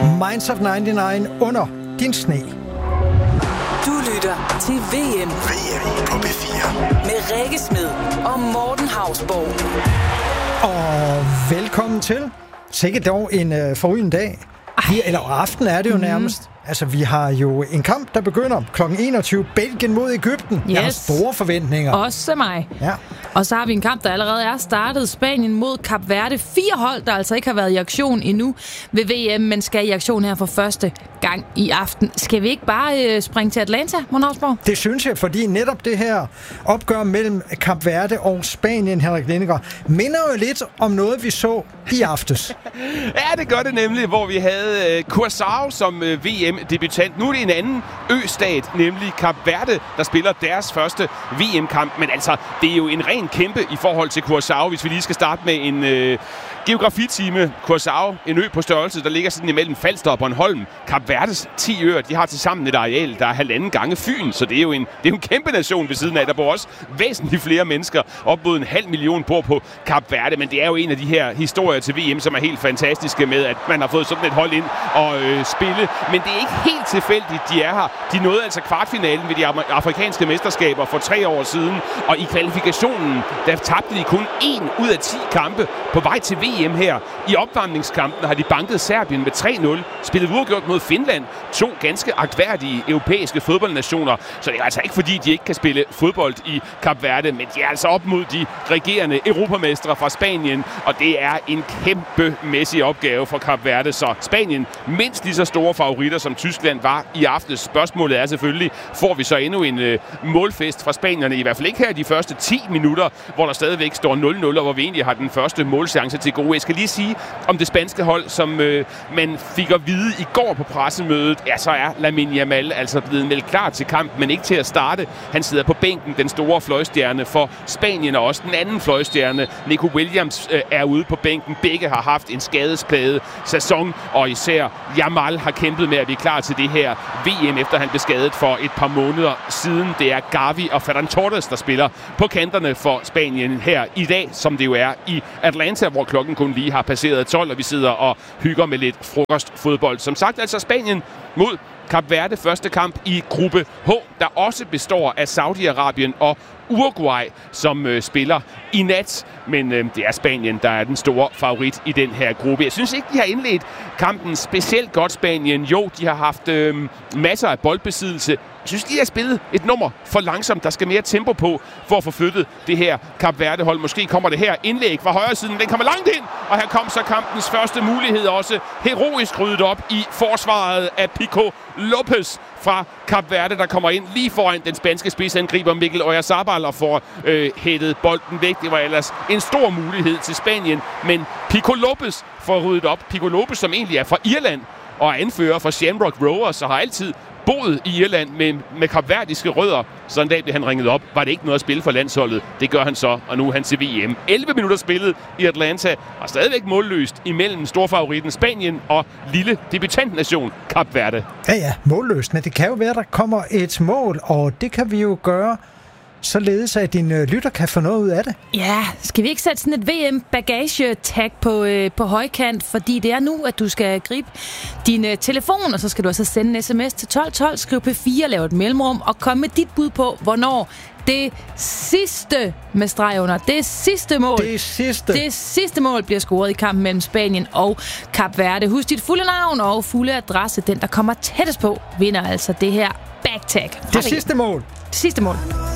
Minds of 99 under din sne. Du lytter til VM på P4 med Rikke Smed og Morten Hausborg. Og velkommen til. Sikkert dog en forrygende dag. Eller aften er det jo nærmest. Altså, vi har jo en kamp, der begynder kl. 21. Belgien mod Egypten. Yes. Jeg har store forventninger. Også mig. Ja. Og så har vi en kamp, der allerede er startet. Spanien mod Kap Verde. 4 hold, der altså ikke har været i aktion endnu ved VM, men skal i aktion her for første gang i aften. Skal vi ikke bare springe til Atlanta, Morten Hausborg? Det synes jeg, fordi netop det her opgør mellem Kap Verde og Spanien, Henrik Lindegaard, minder jo lidt om noget, vi så i aftes. Ja, det gør det nemlig, hvor vi havde Curaçao som VM-debutant. Nu er det en anden østat, nemlig Kap Verde, der spiller deres første VM-kamp. Men altså, det er jo en ren kæmpe i forhold til Curaçao, hvis vi lige skal starte med en geografitime. Curaçao, en ø på størrelse, der ligger sådan imellem Falster og Bornholm. Kap Verdes 10 øer, de har tilsammen et areal, der er 1,5 gange Fyn, så det er jo en kæmpe nation ved siden af. Der bor også væsentligt flere mennesker. Op mod 500.000 bor på Kap Verde, men det er jo en af de her historier til VM, som er helt fantastiske med, at man har fået sådan et hold ind og spille. Men det er ikke helt tilfældigt, de er her. De nåede altså kvartfinalen ved de afrikanske mesterskaber for 3 år siden, og i kvalifikationen, der tabte de kun 1 ud af 10 kampe på vej til VM her. I opvarmningskampen har de banket Serbien med 3-0, spillet uafgjort mod Finland, 2 ganske agtværdige europæiske fodboldnationer. Så det er altså ikke fordi, de ikke kan spille fodbold i Kap Verde, men de er altså op mod de regerende europamestre fra Spanien, og det er en kæmpemæssig opgave for Kap Verde. Så Spanien mindst lige så store favoritter, som Tyskland var i aftes. Spørgsmålet er selvfølgelig, får vi så endnu en målfest fra spanierne? I hvert fald ikke her de første 10 minutter, hvor der stadigvæk står 0-0, og hvor vi egentlig har den første målchance til gode. Jeg skal lige sige om det spanske hold, som man fik at vide i går på pressemødet, ja, så er Lamine Yamal altså blevet meldt klar til kamp, men ikke til at starte. Han sidder på bænken, den store fløjstjerne for Spanien, og også den anden fløjstjerne, Nico Williams, er ude på bænken. Begge har haft en skadesplaget sæson, og især Yamal har kæmpet med at blive klar til det her VM, efter han blev skadet for et par måneder siden. Det er Gavi og Ferran Torres, der spiller på kanterne for Spanien her i dag, som det jo er i Atlanta, hvor klokken kun lige har passeret 12, og vi sidder og hygger med lidt frokostfodbold. Som sagt, altså Spanien mod Kap Verde, første kamp i gruppe H, der også består af Saudi-Arabien og Uruguay, som spiller i nat. Men det er Spanien, der er den store favorit i den her gruppe. Jeg synes ikke, de har indledt kampen specielt godt, Spanien. Jo, de har haft masser af boldbesiddelse. Jeg synes, de har spillet et nummer for langsomt. Der skal mere tempo på for at få flyttet det her Kap Verde-hold. Måske kommer det her indlæg fra højre siden. Den kommer langt ind, og her kom så kampens første mulighed også heroisk ryddet op i forsvaret af Pico Lopez fra Kap Verde, der kommer ind lige foran den spanske spidsangriber Mikkel Oyarzabal og får hættet bolden væk. Det var ellers en stor mulighed til Spanien, men Pico Lopez får ryddet op. Pico Lopez, som egentlig er fra Irland og er anfører for Shamrock Rovers, og har altid boet i Irland med kapverdiske rødder. Så en dag blev han ringet op. Var det ikke noget at spille for landsholdet? Det gør han så, og nu er han til VM. 11 minutter spillet i Atlanta, og stadigvæk målløst imellem storfavoritten Spanien og lille debutantnation Kap Verde. Ja, målløst, men det kan jo være, der kommer et mål, og det kan vi jo gøre således, at din lytter kan få noget ud af det. Ja, skal vi ikke sætte sådan et VM-bagage-tag på højkant, fordi det er nu, at du skal gribe din telefon, og så skal du altså sende en sms til 1212, skriv P4, lave et mellemrum, og komme med dit bud på, hvornår det sidste med streg under, det sidste mål bliver scoret i kampen mellem Spanien og Kap Verde. Husk dit fulde navn og fulde adresse. Den, der kommer tættest på, vinder altså det her bagtag. Det sidste mål. Det sidste mål.